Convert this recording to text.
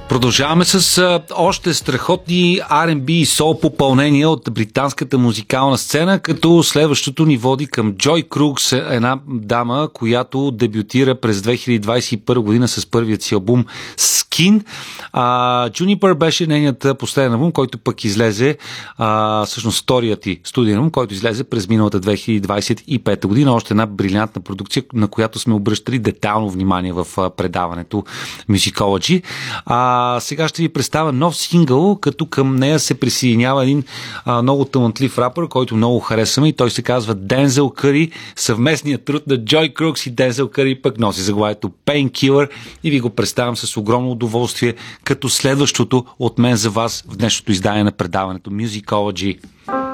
Продължаваме с още страхотни R&B и сол попълнения от британската музикална сцена, като следващото ни води към Джой Крукс, една дама, която дебютира през 2021 година с първият си албум Skin. Juniper беше нейният последен албум, който пък излезе, всъщност вторият ти студиен албум, който излезе през миналата 2025 година. Още една брилянтна продукция, на която сме обръщали детайлно внимание в предаването Musicology. Сега ще ви представя нов сингъл, като към нея се присъединява един много талантлив рапър, който много харесваме, и той се казва Дензел Къри. Съвместният труд на Джой Крукс и Дензел Къри пък носи заглавието Painkiller и ви го представям с огромно удоволствие като следващото от мен за вас в днешното издание на предаването Musicology.